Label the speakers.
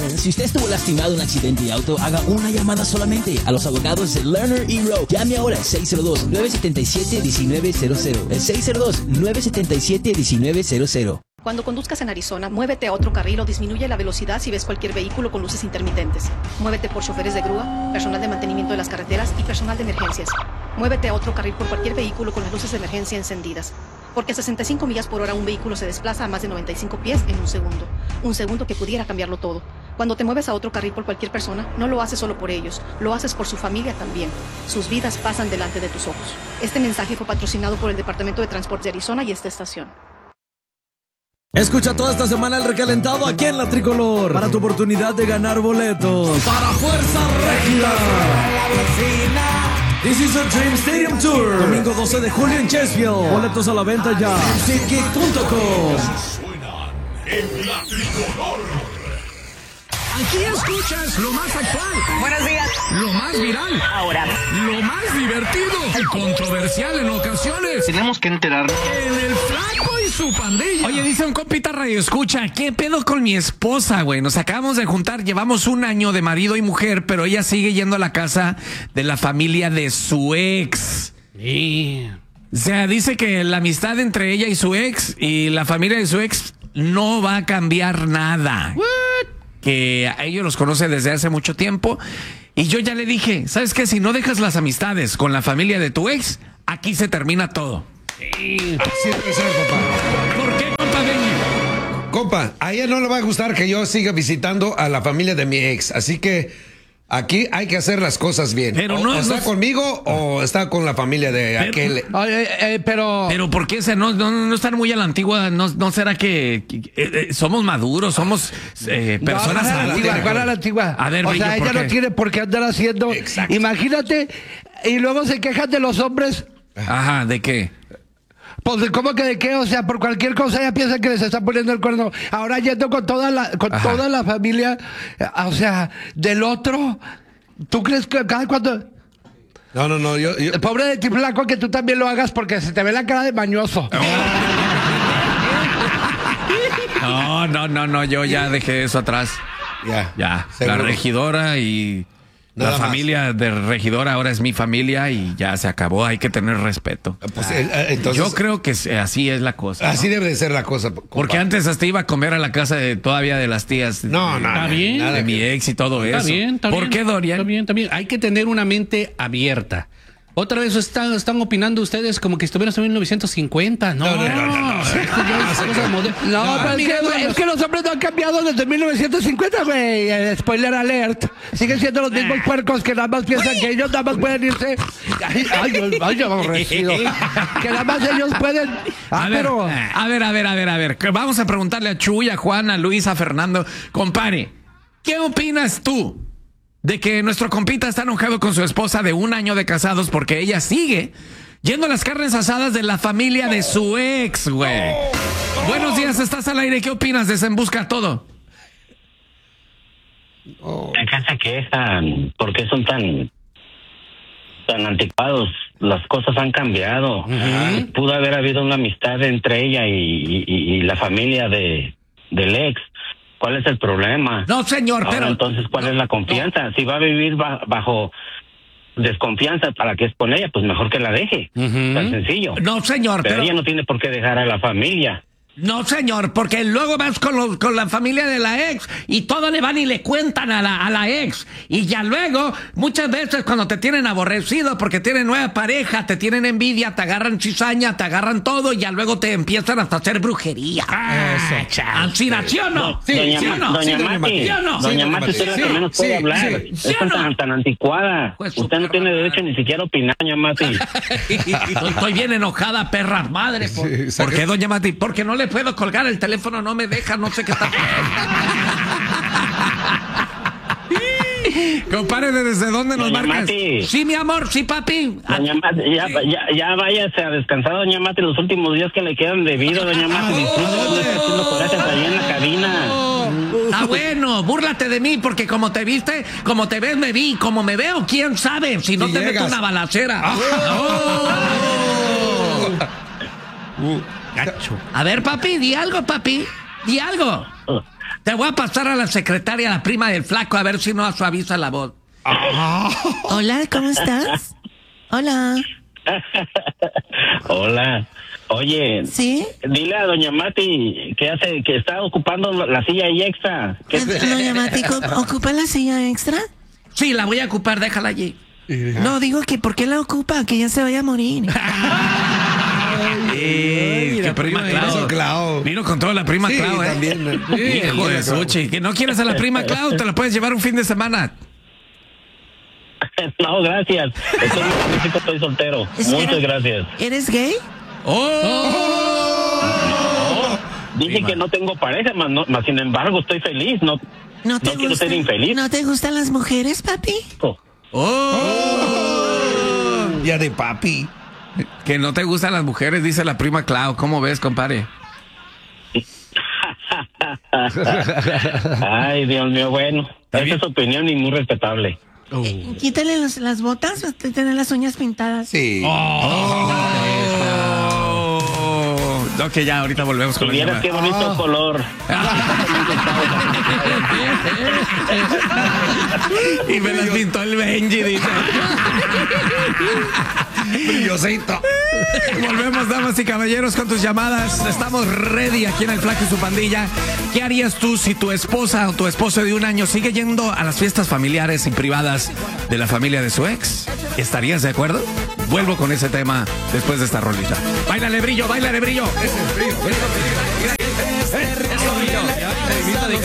Speaker 1: Si usted estuvo lastimado en un accidente de auto, haga una llamada solamente a los abogados de Lerner y Rowe. Llame ahora al 602-977-1900. El 602-977-1900.
Speaker 2: Cuando conduzcas en Arizona, muévete a otro carril o disminuye la velocidad si ves cualquier vehículo con luces intermitentes. Muévete por choferes de grúa, personal de mantenimiento de las carreteras y personal de emergencias. Muévete a otro carril por cualquier vehículo con las luces de emergencia encendidas. Porque a 65 millas por hora un vehículo se desplaza a más de 95 pies en un segundo. Un segundo que pudiera cambiarlo todo. Cuando te mueves a otro carril por cualquier persona, no lo haces solo por ellos, lo haces por su familia también. Sus vidas pasan delante de tus ojos. Este mensaje fue patrocinado por el Departamento de Transporte de Arizona y esta estación.
Speaker 3: Escucha toda esta semana el recalentado aquí en La Tricolor para tu oportunidad de ganar boletos para Fuerza Régida. This is a Dream Stadium Tour. Domingo 12 de julio en Chesterfield. Boletos a la venta ya. SeatGeek.com.
Speaker 4: Suenan en La Tricolor.
Speaker 5: Aquí escuchas lo más actual.
Speaker 6: Buenos días.
Speaker 5: Lo más viral.
Speaker 6: Ahora.
Speaker 5: Lo más divertido. Y controversial en ocasiones.
Speaker 6: Tenemos que enterarnos.
Speaker 5: En el Flaco y su pandilla.
Speaker 7: Oye, dice un compita radio escucha, ¿qué pedo con mi esposa, güey? Nos acabamos de juntar, llevamos un año de marido y mujer, pero ella sigue yendo a la casa de la familia de su ex.
Speaker 5: Sí.
Speaker 7: O sea, dice que la amistad entre ella y su ex y la familia de su ex no va a cambiar nada.
Speaker 5: What?
Speaker 7: Que a ellos los conoce desde hace mucho tiempo. Y yo ya le dije, ¿sabes qué? Si no dejas las amistades con la familia de tu ex, aquí se termina todo.
Speaker 5: Sí.
Speaker 8: Así debe ser, papá.
Speaker 7: ¿Por qué, compa Benny?
Speaker 8: Compa, a ella no le va a gustar que yo siga visitando a la familia de mi ex. Así que aquí hay que hacer las cosas bien.
Speaker 7: Pero
Speaker 8: o está conmigo o está con la familia de aquel.
Speaker 5: Pero
Speaker 7: ¿por qué? O sea, no están muy a la antigua. ¿No será que somos maduros? Somos personas
Speaker 9: a la antigua. ¿Cuál es la antigua?
Speaker 7: A ver,
Speaker 9: o sea, ella no tiene por qué andar haciendo.
Speaker 8: Exacto.
Speaker 9: Imagínate, y luego se quejan de los hombres.
Speaker 7: Ajá, ¿de qué?
Speaker 9: Pues, ¿cómo que de qué? O sea, por cualquier cosa ella piensa que les está poniendo el cuerno. Ahora yendo con toda la familia, o sea, del otro. ¿Tú crees que cada cuando...
Speaker 8: No, yo...
Speaker 9: El pobre de ti, Flaco, que tú también lo hagas porque se te ve la cara de mañoso.
Speaker 7: No, yo ya dejé eso atrás. Ya. La regidora y...
Speaker 8: Nada
Speaker 7: la familia de regidora ahora es mi familia y ya se acabó, hay que tener respeto.
Speaker 8: Pues, entonces,
Speaker 7: yo creo que así es la cosa.
Speaker 8: Así
Speaker 7: ¿no?
Speaker 8: debe de ser la cosa. Compa.
Speaker 7: Porque antes hasta iba a comer a la casa todavía de las tías.
Speaker 8: No,
Speaker 5: está bien.
Speaker 7: De mi ex y todo eso. ¿Por qué, Dorian?
Speaker 5: Está bien. Hay que tener una mente abierta. Otra vez están opinando ustedes como que estuvieran en 1950. No.
Speaker 9: Es que los hombres no han cambiado desde 1950, güey. Spoiler alert. Siguen siendo los mismos puercos que nada más piensan que ellos nada más pueden irse. Ay, aborrecido. Que nada más ellos pueden.
Speaker 7: A ver. Vamos a preguntarle a Chuy, a Juan, a Luis, a Fernando. Compare, ¿qué opinas tú de que nuestro compita está enojado con su esposa de un año de casados porque ella sigue yendo a las carnes asadas de la familia de su ex, güey? Buenos días, estás al aire. ¿Qué opinas de En Busca Todo?
Speaker 10: ¿De qué se quejan? ¿Por qué son tan anticuados? Las cosas han cambiado. Pudo haber habido una amistad entre ella y la familia del ex. ¿Cuál es el problema?
Speaker 7: No, señor,
Speaker 10: ahora,
Speaker 7: pero...
Speaker 10: entonces, ¿cuál es la confianza? Si va a vivir bajo desconfianza para que es con ella, pues mejor que la deje. Tan sencillo.
Speaker 7: No, señor,
Speaker 10: pero ella no tiene por qué dejar a la familia.
Speaker 7: No, señor, porque luego vas con la familia de la ex y todo le van y le cuentan a la ex. Y ya luego, muchas veces cuando te tienen aborrecido porque tienen nueva pareja, te tienen envidia, te agarran cizaña, te agarran todo y ya luego te empiezan hasta a hacer brujería. ¿Sí o no?
Speaker 10: Doña Mati, usted es la que menos puede hablar. Es tan anticuada.
Speaker 7: Pues
Speaker 10: usted no tiene derecho ni siquiera a opinar, doña Mati.
Speaker 7: Estoy bien enojada, perra madre. ¿Por qué, doña Mati? Porque no le puedo colgar el teléfono, no me deja, no sé qué está pasando. Compadre, ¿desde dónde nos
Speaker 10: doña
Speaker 7: marcas?
Speaker 10: Mati.
Speaker 7: Sí, mi amor, sí, papi.
Speaker 10: Doña Mati, ya váyase a descansar, doña Mati, los últimos días que le quedan de vida, doña Mati. Disfrute haciendo corajes allá en la cabina.
Speaker 7: Bueno, búrlate de mí, porque como te viste, como te ves, me vi, como me veo, quién sabe, si no te meto una balacera.
Speaker 5: Gacho.
Speaker 7: A ver, papi, di algo, papi. Di algo. Te voy a pasar a la secretaria, la prima del flaco, a ver si no suaviza la voz.
Speaker 6: Hola, ¿cómo estás? Hola.
Speaker 10: Hola. Oye,
Speaker 6: ¿Sí?
Speaker 10: dile a doña Mati que está ocupando la silla ahí extra.
Speaker 6: Doña Mati, ¿ocupa la silla extra?
Speaker 7: Sí, la voy a ocupar, déjala allí.
Speaker 6: No, digo que ¿por qué la ocupa? Que ya se vaya a morir.
Speaker 7: Que prima Clau. Vino con toda la prima Clau,
Speaker 8: también.
Speaker 7: Hijo de Suchi. Que no quieres a la prima Clau, te la puedes llevar un fin de semana.
Speaker 10: No, gracias. Estoy soltero. Muchas gracias.
Speaker 6: ¿Eres gay?
Speaker 10: Dije que no tengo pareja, más sin embargo estoy feliz. No quiero ser infeliz.
Speaker 6: ¿No te gustan las mujeres, papi?
Speaker 8: Ya de papi.
Speaker 7: Que no te gustan las mujeres, dice la prima Clau. ¿Cómo ves, compadre?
Speaker 10: Ay, Dios mío, bueno. Esa es su opinión y muy respetable.
Speaker 6: Quítale las botas, tener las uñas pintadas.
Speaker 8: Sí.
Speaker 7: Ok, ya, ahorita volvemos con
Speaker 10: Y
Speaker 7: la
Speaker 10: vieras qué bonito color.
Speaker 7: Y me las pintó el Benji, dice.
Speaker 8: Brillosito.
Speaker 7: Volvemos, damas y caballeros, con tus llamadas. Estamos ready aquí en El Flaco y su pandilla. ¿Qué harías tú si tu esposa o tu esposo de un año sigue yendo a las fiestas familiares y privadas de la familia de su ex? ¿Estarías de acuerdo? Vuelvo con ese tema después de esta rolita. ¡Báilale, brillo! ¡Báilale, brillo! Ese es brillo.